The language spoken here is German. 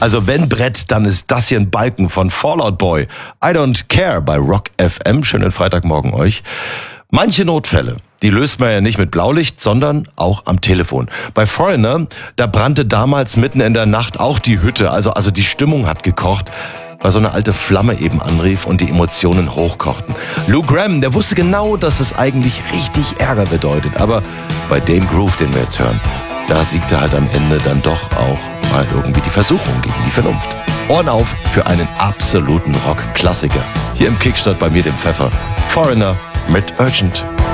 Also wenn Brett, dann ist das hier ein Balken von Fall Out Boy. I Don't Care bei Rock FM. Schönen Freitagmorgen euch. Manche Notfälle, die löst man ja nicht mit Blaulicht, sondern auch am Telefon. Bei Foreigner, da brannte damals mitten in der Nacht auch die Hütte. Also die Stimmung hat gekocht, weil so eine alte Flamme eben anrief und die Emotionen hochkochten. Lou Gramm, der wusste genau, dass es eigentlich richtig Ärger bedeutet. Aber bei dem Groove, den wir jetzt hören, da siegte halt am Ende dann doch auch mal irgendwie die Versuchung gegen die Vernunft. Ohren auf für einen absoluten Rock-Klassiker. Hier im Kickstart bei mir, dem Pfeffer. Foreigner mit Urgent.